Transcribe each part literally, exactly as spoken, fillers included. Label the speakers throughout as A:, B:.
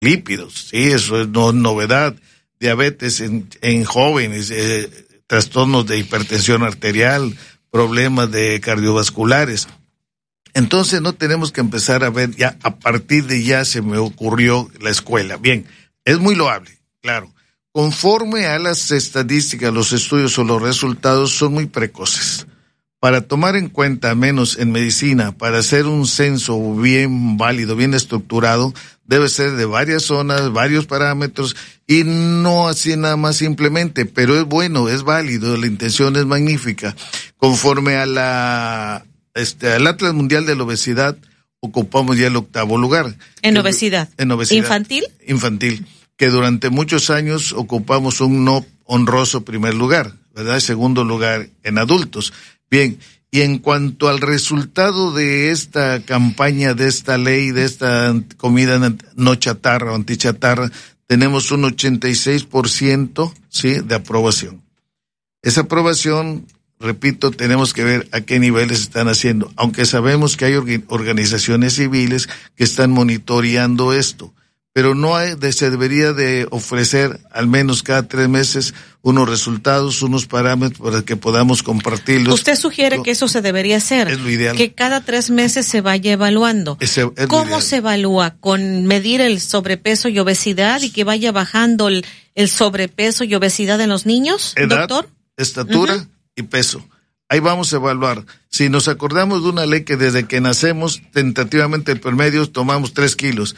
A: lípidos, sí, eso es no novedad, diabetes en, en jóvenes, eh, trastornos de hipertensión arterial, problemas de cardiovasculares. Entonces no tenemos que empezar a ver ya, a partir de ya se me ocurrió la escuela. Bien, es muy loable, claro. Conforme a las estadísticas, los estudios o los resultados son muy precoces. Para tomar en cuenta, menos en medicina, para hacer un censo bien válido, bien estructurado, debe ser de varias zonas, varios parámetros, y no así nada más simplemente, pero es bueno, es válido, la intención es magnífica. Conforme a la, este, al Atlas Mundial de la Obesidad, ocupamos ya el octavo lugar.
B: ¿En obesidad?
A: En obesidad.
B: ¿Infantil?
A: Infantil, que durante muchos años ocupamos un no honroso primer lugar, ¿verdad? Segundo lugar en adultos. Bien, y en cuanto al resultado de esta campaña, de esta ley, de esta comida no chatarra o antichatarra, tenemos un ochenta y seis por ciento, ¿sí?, de aprobación. Esa aprobación, repito, tenemos que ver a qué niveles están haciendo, aunque sabemos que hay organizaciones civiles que están monitoreando esto. Pero no hay, de, se debería de ofrecer al menos cada tres meses unos resultados, unos parámetros para que podamos compartirlos.
B: Usted sugiere lo, que eso se debería hacer.
A: Es lo ideal.
B: Que cada tres meses se vaya evaluando.
A: Es, es
B: ¿Cómo se evalúa? ¿Con medir el sobrepeso y obesidad y que vaya bajando el, el sobrepeso y obesidad en los niños,
A: edad,
B: doctor?
A: Estatura uh-huh. y peso. Ahí vamos a evaluar. Si nos acordamos de una ley que desde que nacemos, tentativamente el promedio tomamos tres kilos.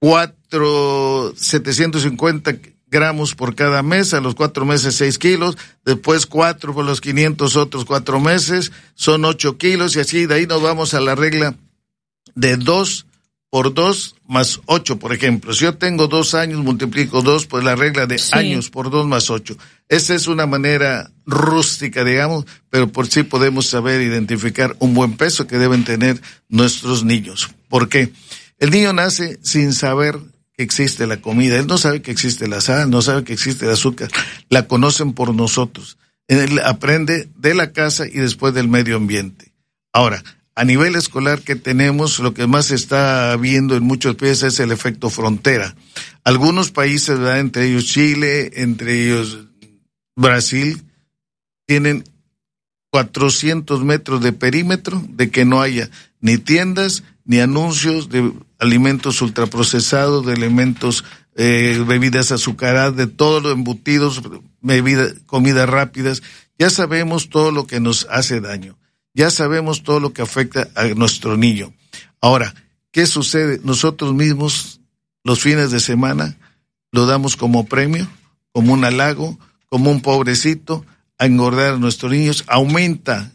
A: Cuatro, setecientos cincuenta gramos por cada mes, a los cuatro meses seis kilos, después cuatro por los quinientos otros cuatro meses, son ocho kilos, y así de ahí nos vamos a la regla de dos por dos más ocho, por ejemplo. Si yo tengo dos años, multiplico dos, pues la regla de sí. años por dos más ocho. Esa es una manera rústica, digamos, pero por sí podemos saber identificar un buen peso que deben tener nuestros niños. ¿Por qué? El niño nace sin saber que existe la comida. Él no sabe que existe la sal, no sabe que existe el azúcar. La conocen por nosotros. Él aprende de la casa y después del medio ambiente. Ahora, a nivel escolar que tenemos, lo que más se está viendo en muchos países es el efecto frontera. Algunos países, ¿verdad?, entre ellos Chile, entre ellos Brasil, tienen cuatrocientos metros de perímetro de que no haya ni tiendas ni anuncios de alimentos ultraprocesados, de alimentos, eh, bebidas azucaradas, de todos los embutidos, bebidas, comidas rápidas. Ya sabemos todo lo que nos hace daño. Ya sabemos todo lo que afecta a nuestro niño. Ahora, ¿qué sucede? Nosotros mismos, los fines de semana, lo damos como premio, como un halago, como un pobrecito, a engordar a nuestros niños. Aumenta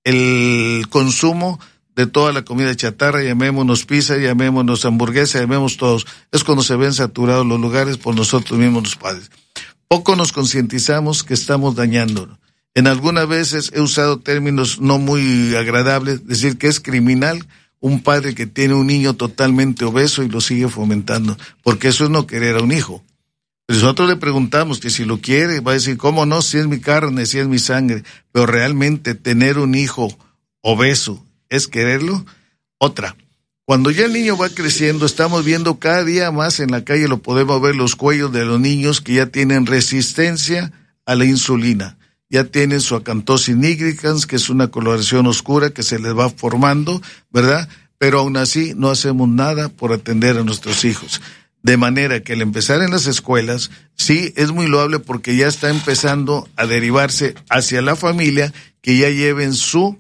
A: el consumo de toda la comida chatarra, llamémonos pizza, llamémonos hamburguesa, llamemos todos. Es cuando se ven saturados los lugares por nosotros mismos los padres. Poco nos concientizamos que estamos dañándonos. En algunas veces he usado términos no muy agradables, decir que es criminal un padre que tiene un niño totalmente obeso y lo sigue fomentando, porque eso es no querer a un hijo. Pero nosotros le preguntamos que si lo quiere, va a decir, ¿cómo no? Si es mi carne, si es mi sangre. Pero realmente tener un hijo obeso, ¿es quererlo? Otra, cuando ya el niño va creciendo, estamos viendo cada día más en la calle, lo podemos ver, los cuellos de los niños que ya tienen resistencia a la insulina. Ya tienen su acantosis nigricans, que es una coloración oscura que se les va formando, ¿verdad? Pero aún así no hacemos nada por atender a nuestros hijos. De manera que al empezar en las escuelas, sí es muy loable porque ya está empezando a derivarse hacia la familia, que ya lleven su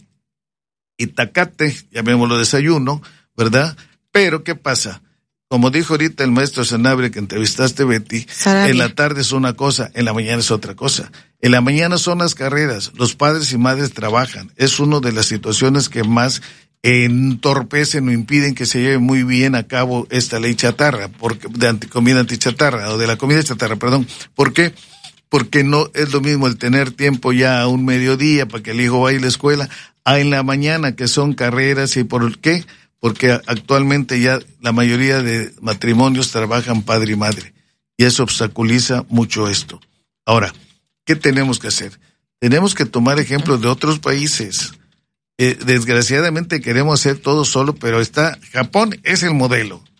A: itacate, llamémoslo desayuno, ¿verdad? Pero ¿qué pasa? Como dijo ahorita el maestro Sanabria que entrevistaste, Betty, Sarabia. En la tarde es una cosa, en la mañana es otra cosa. En la mañana son las carreras, los padres y madres trabajan. Es una de las situaciones que más entorpecen o impiden que se lleve muy bien a cabo esta ley chatarra, porque, de anti, comida antichatarra, o de la comida chatarra, perdón. ¿Por qué? Porque no es lo mismo el tener tiempo ya a un mediodía para que el hijo vaya a la escuela, a en la mañana que son carreras y por qué, porque actualmente ya la mayoría de matrimonios trabajan padre y madre y eso obstaculiza mucho esto. Ahora, ¿qué tenemos que hacer? Tenemos que tomar ejemplos de otros países. Eh, desgraciadamente queremos hacer todo solo, pero está, Japón es el modelo.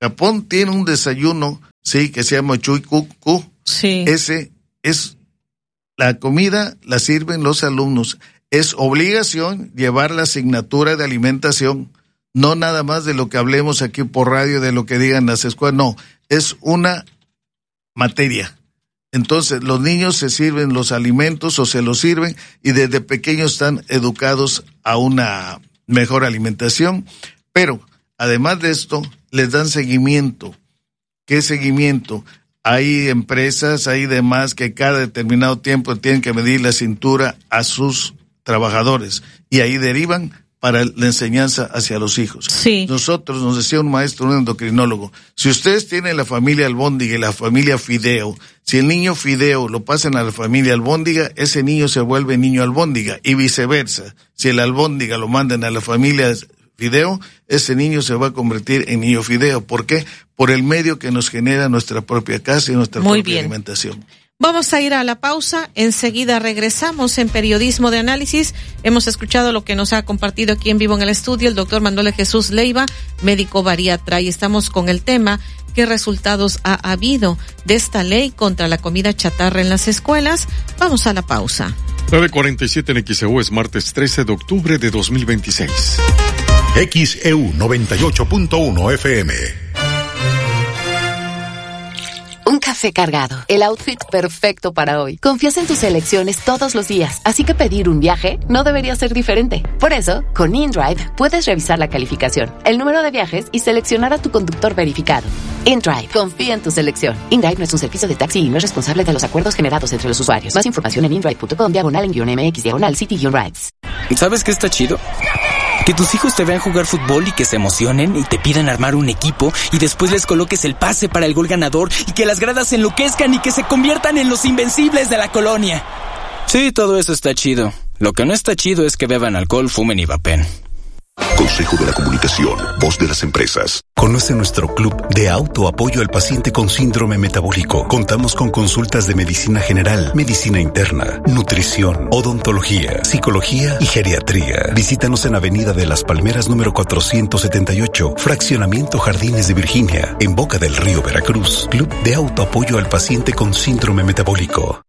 A: Japón tiene un desayuno, sí, que se llama chuikuku.
B: Sí.
A: Ese es la comida, la sirven los alumnos. Es obligación llevar la asignatura de alimentación, no nada más de lo que hablemos aquí por radio, de lo que digan las escuelas, no, es una materia. Entonces, los niños se sirven los alimentos o se los sirven y desde pequeños están educados a una mejor alimentación, pero además de esto, les dan seguimiento. ¿Qué seguimiento? Hay empresas, hay demás que cada determinado tiempo tienen que medir la cintura a sus trabajadores y ahí derivan para la enseñanza hacia los hijos.
B: Sí.
A: Nosotros, nos decía un maestro, un endocrinólogo, si ustedes tienen la familia albóndiga y la familia fideo, si el niño fideo lo pasan a la familia albóndiga, ese niño se vuelve niño albóndiga y viceversa. Si el albóndiga lo mandan a la familia fideo, ese niño se va a convertir en niño fideo. ¿Por qué? Por el medio que nos genera nuestra propia casa y nuestra
B: Muy
A: propia
B: bien.
A: alimentación.
B: Vamos a ir a la pausa, enseguida regresamos en Periodismo de Análisis. Hemos escuchado lo que nos ha compartido aquí en vivo en el estudio el doctor Manuel Jesús Leiva, médico bariatra, y estamos con el tema: ¿qué resultados ha habido de esta ley contra la comida chatarra en las escuelas? Vamos a la pausa.
C: nueve cuarenta y siete en X E U, es martes trece de octubre de dos mil veintiséis.
D: X E U noventa y ocho punto uno F M.
E: Un café cargado, el outfit perfecto para hoy. Confías en tus elecciones todos los días, así que pedir un viaje no debería ser diferente. Por eso, con InDrive puedes revisar la calificación, el número de viajes y seleccionar a tu conductor verificado. InDrive, confía en tu selección. InDrive no es un servicio de taxi y no es responsable de los acuerdos generados entre los usuarios. Más información en indrive punto com, diagonal en guión mx, diagonal city-rides.
F: ¿Sabes qué está chido? Que tus hijos te vean jugar fútbol y que se emocionen y te pidan armar un equipo y después les coloques el pase para el gol ganador y que las gradas se enloquezcan y que se conviertan en los invencibles de la colonia. Sí, todo eso está chido. Lo que no está chido es que beban alcohol, fumen y vapen.
D: Consejo de la Comunicación, voz de las empresas. Conoce nuestro club de autoapoyo al paciente con síndrome metabólico. Contamos con consultas de medicina general, medicina interna, nutrición, odontología, psicología y geriatría. Visítanos en Avenida de las Palmeras número cuatrocientos setenta y ocho, Fraccionamiento Jardines de Virginia, en Boca del Río, Veracruz. Club de autoapoyo al paciente con síndrome metabólico.